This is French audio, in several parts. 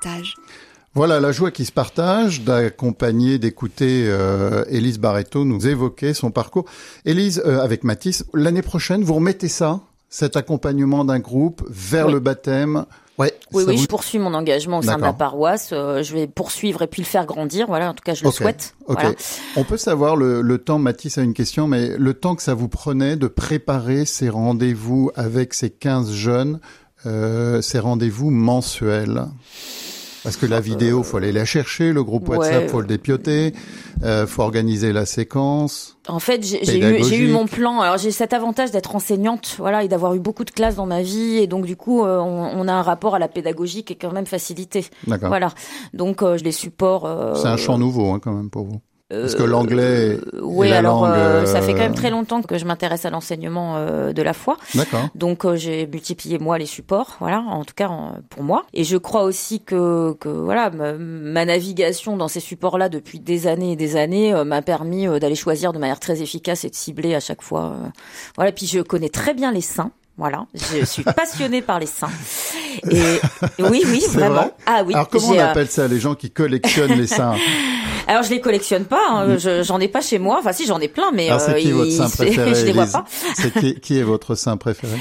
Voilà, la joie qui se partage d'accompagner, d'écouter Élise Barreto nous évoquer son parcours. Élise, avec Mathis, l'année prochaine, vous remettez cet accompagnement d'un groupe vers le baptême. Ouais, oui, je poursuis mon engagement au sein de la paroisse. Je vais poursuivre et puis le faire grandir. Voilà, en tout cas, je le souhaite. Voilà. On peut savoir le temps, Mathis a une question, mais le temps que ça vous prenait de préparer ces rendez-vous avec ces 15 jeunes, ces rendez-vous mensuels? Parce que la vidéo, faut aller la chercher, le groupe WhatsApp, faut le dépioter, faut organiser la séquence. En fait, j'ai eu mon plan. Alors, j'ai cet avantage d'être enseignante, voilà, et d'avoir eu beaucoup de classes dans ma vie, et donc du coup, on a un rapport à la pédagogie qui est quand même facilité. D'accord. Voilà. Donc, je les supporte. C'est un champ nouveau, quand même, pour vous. Parce que l'anglais et la langue... ça fait quand même très longtemps que je m'intéresse à l'enseignement de la foi. D'accord. Donc j'ai multiplié moi les supports, voilà, en tout cas pour moi. Et je crois aussi que voilà, ma navigation dans ces supports-là depuis des années et des années m'a permis d'aller choisir de manière très efficace et de cibler à chaque fois. Voilà, puis je connais très bien les saints. Voilà, je suis passionnée par les saints. Et oui, vraiment. Vrai. Ah oui. Alors comment on appelle ça, les gens qui collectionnent les saints? Alors je les collectionne pas, j'en ai pas chez moi. Enfin si, j'en ai plein, mais c'est qui votre saint préféré? Je les vois pas. C'est qui est votre saint préféré?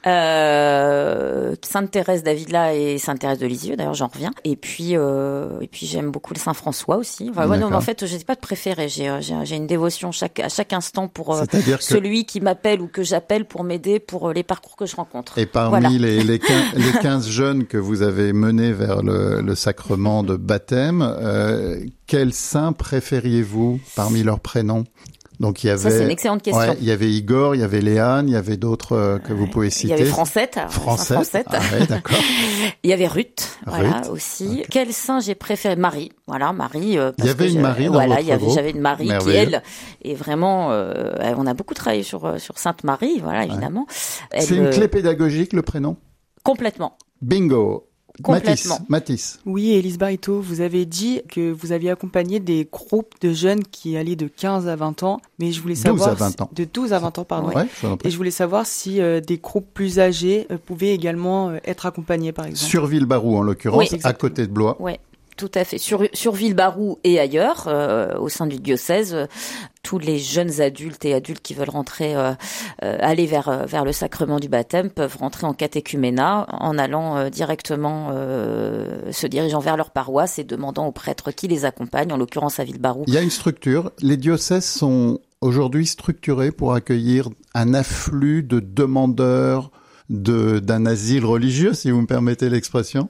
Sainte Thérèse d'Avila et Sainte Thérèse de Lisieux. D'ailleurs, j'en reviens. Et puis j'aime beaucoup le Saint François aussi. Enfin, non, mais en fait, j'ai pas de préféré. J'ai une dévotion à chaque instant pour celui qui m'appelle ou que j'appelle pour m'aider pour les parcours que je rencontre. Et parmi les 15 jeunes que vous avez menés vers le sacrement de baptême, quel saint préfériez-vous parmi leurs prénoms? Donc il y avait. Ça, c'est une excellente question. Ouais, il y avait Igor, il y avait Léane, il y avait d'autres que vous pouvez citer. Il y avait Francette. Francette. Ah ouais, d'accord. Il y avait Ruth, voilà aussi. Okay. Quel saint j'ai préféré? Marie, voilà Marie. Il y avait une Marie dans votre groupe. J'avais une Marie qui elle est vraiment. On a beaucoup travaillé sur Sainte Marie, voilà évidemment. C'est une clé pédagogique le prénom. Complètement. Bingo. Mathis. Oui, Élise Barreto, vous avez dit que vous aviez accompagné des groupes de jeunes qui allaient de 15 à 20 ans, mais je voulais savoir... 12 à 20 ans. De 12 à 20 ans, pardon. Ouais, et je voulais savoir si des groupes plus âgés pouvaient également être accompagnés, par exemple. Sur Villebarou, en l'occurrence, à côté de Blois. Oui. Tout à fait. Sur Villebarou et ailleurs, au sein du diocèse, tous les jeunes adultes et adultes qui veulent rentrer, aller vers le sacrement du baptême peuvent rentrer en catéchuménat en allant directement se dirigeant vers leur paroisse et demandant aux prêtres qui les accompagnent, en l'occurrence à Villebarou. Il y a une structure. Les diocèses sont aujourd'hui structurés pour accueillir un afflux de demandeurs d'un asile religieux, si vous me permettez l'expression.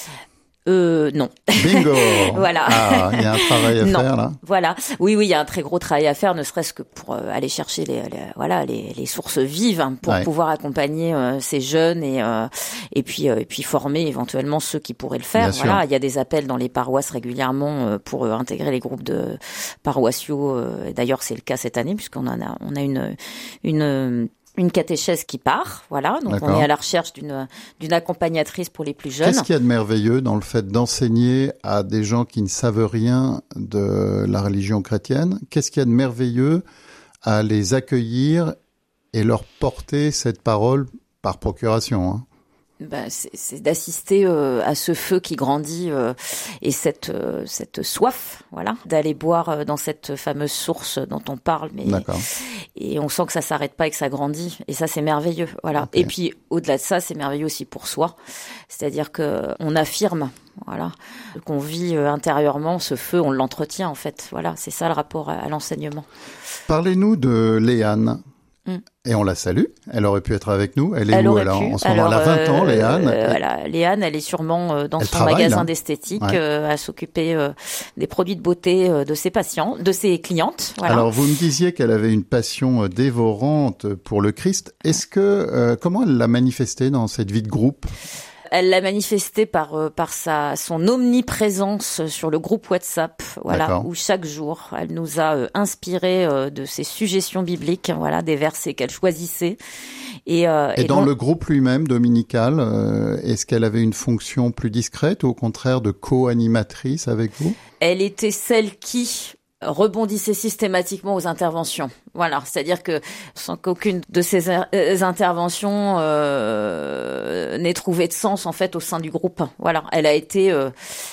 Non. Bingo. Voilà. Ah, il y a un travail à faire là. Voilà. Oui, il y a un très gros travail à faire, ne serait-ce que pour aller chercher les sources vives pour pouvoir accompagner ces jeunes et puis former éventuellement ceux qui pourraient le faire. Bien voilà, sûr. Il y a des appels dans les paroisses régulièrement pour intégrer les groupes de paroissiaux. D'ailleurs, c'est le cas cette année puisqu'on a une catéchèse qui part, voilà. Donc D'accord. on est à la recherche d'une accompagnatrice pour les plus jeunes. Qu'est-ce qu'il y a de merveilleux dans le fait d'enseigner à des gens qui ne savent rien de la religion chrétienne? Qu'est-ce qu'il y a de merveilleux à les accueillir et leur porter cette parole par procuration, c'est d'assister à ce feu qui grandit et cette soif, voilà, d'aller boire dans cette fameuse source dont on parle, mais D'accord. Et on sent que ça s'arrête pas et que ça grandit, et ça c'est merveilleux, voilà. Okay. Et puis au-delà de ça, c'est merveilleux aussi pour soi, c'est-à-dire que on affirme, voilà, qu'on vit intérieurement ce feu, on l'entretient en fait, voilà, c'est ça le rapport à l'enseignement. Parlez-nous de Léane. Et on la salue. Elle aurait pu être avec nous. Elle est où elle en ce moment? Elle a 20 ans, Léane. Voilà, Léane, elle est sûrement dans son magasin d'esthétique à s'occuper des produits de beauté de ses patients, de ses clientes. Voilà. Alors, vous me disiez qu'elle avait une passion dévorante pour le Christ. Est-ce que comment elle l'a manifesté dans cette vie de groupe? Elle l'a manifesté par son omniprésence sur le groupe WhatsApp, voilà, D'accord. où chaque jour elle nous a inspiré de ses suggestions bibliques, voilà, des versets qu'elle choisissait. Et dans le groupe lui-même dominical, est-ce qu'elle avait une fonction plus discrète ou au contraire de co-animatrice avec vous? Elle était celle qui rebondissait systématiquement aux interventions. Voilà, c'est-à-dire que sans qu'aucune de ces interventions n'ait trouvé de sens en fait au sein du groupe. Voilà, elle a été